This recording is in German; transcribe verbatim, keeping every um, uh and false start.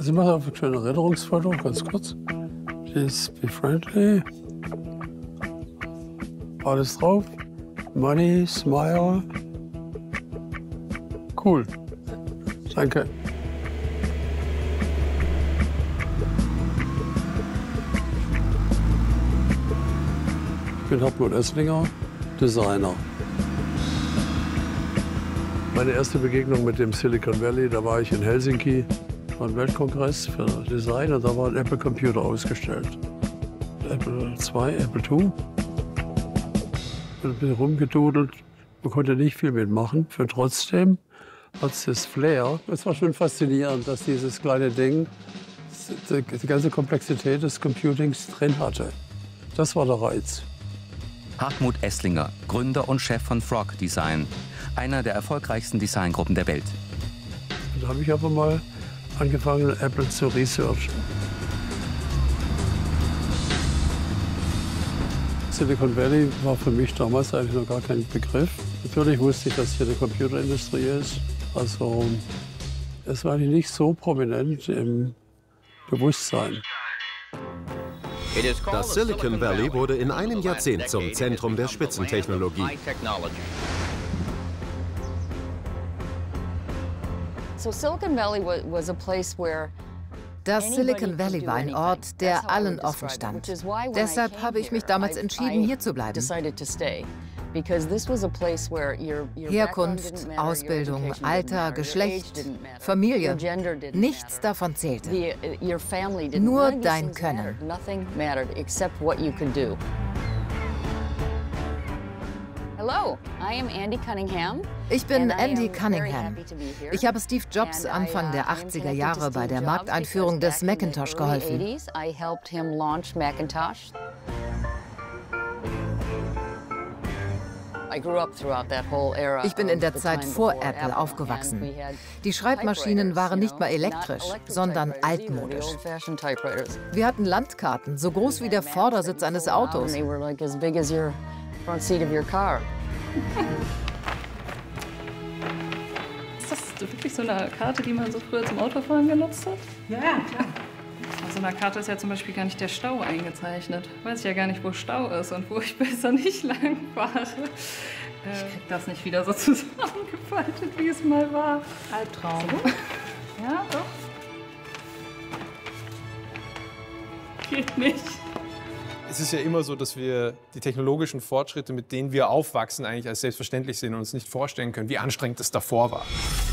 Also ich mache einfach ein Erinnerungsfoto, ganz kurz. Please be friendly. Alles drauf. Money, smile. Cool. Danke. Ich bin Hartmut Esslinger, Designer. Meine erste Begegnung mit dem Silicon Valley, da war ich in Helsinki beim Weltkongress für Design und da war ein Apple Computer ausgestellt. Apple zwei, Apple zwei. Ein bisschen rumgedudelt, man konnte nicht viel mitmachen. Für trotzdem hat es das Flair. Es war schon faszinierend, dass dieses kleine Ding die ganze Komplexität des Computings drin hatte. Das war der Reiz. Hartmut Esslinger, Gründer und Chef von Frog Design, einer der erfolgreichsten Designgruppen der Welt. Da habe ich aber mal angefangen, Apple zu researchen. Silicon Valley war für mich damals eigentlich noch gar kein Begriff. Natürlich wusste ich, dass hier eine Computerindustrie ist. Also es war eigentlich nicht so prominent im Bewusstsein. Das Silicon Valley wurde in einem Jahrzehnt zum Zentrum der Spitzentechnologie. Das Silicon Valley war ein Ort, der allen offen stand. Deshalb habe ich mich damals entschieden, hier zu bleiben. Herkunft, Ausbildung, Alter, Geschlecht, Familie, nichts davon zählte. Nur dein Können. Ich bin Andy Cunningham. Ich habe Steve Jobs Anfang der achtziger Jahre bei der Markteinführung des Macintosh geholfen. Ich bin in der Zeit vor Apple aufgewachsen. Die Schreibmaschinen waren nicht mal elektrisch, sondern altmodisch. Wir hatten Landkarten, so groß wie der Vordersitz eines Autos. Ist das wirklich so eine Karte, die man so früher zum Autofahren genutzt hat? Ja, ja, klar. Auf so einer Karte ist ja zum Beispiel gar nicht der Stau eingezeichnet. Weiß ich ja gar nicht, wo Stau ist und wo ich besser nicht lang fahre. Äh, ich krieg das nicht wieder so zusammengefaltet, wie es mal war. Albtraum. So. Ja, doch. Geht nicht. Es ist ja immer so, dass wir die technologischen Fortschritte, mit denen wir aufwachsen, eigentlich als selbstverständlich sehen und uns nicht vorstellen können, wie anstrengend es davor war.